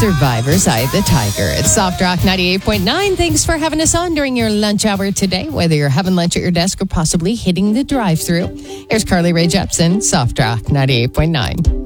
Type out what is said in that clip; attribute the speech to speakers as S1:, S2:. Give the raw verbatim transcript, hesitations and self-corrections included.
S1: Survivor's Eye the Tiger. It's Soft Rock ninety-eight point nine. Thanks for having us on during your lunch hour today, whether you're having lunch at your desk or possibly hitting the drive-thru. Here's Carly Rae Jepsen, Soft Rock ninety-eight point nine.